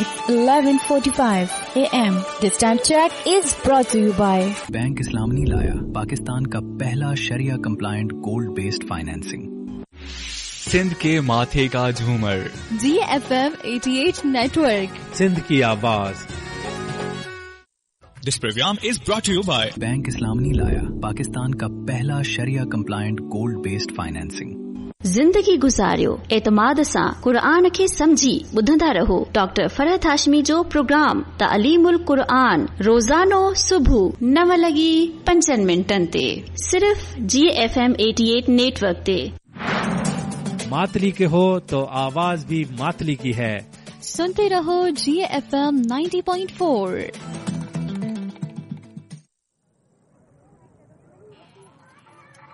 It's 11:45 a.m. This time check is brought to you by bank इस्लाम ने लाया पाकिस्तान का पहला शरिया compliant gold based financing. Sindh के माथे का झूमर GFM 88 नेटवर्क, सिंध की आवाज। This program is brought to you by bank इस्लाम ने लाया पाकिस्तान का पहला शरिया कंप्लायंट गोल्ड बेस्ड फाइनेंसिंग। ज़िंदगी गुज़ारियो एतमाद सां क़ुरान खे समझी ॿुधंदा रहो। डॉक्टर फरहत हाशमी जो प्रोग्राम तालीमुल क़ुरान रोज़ानो सुबुह 9:05 ते सिर्फ़ GFM 88 नेटवर्क ते। मातली के हो तो आवाज भी मातली की है। सुनते रहो GFM 90.4।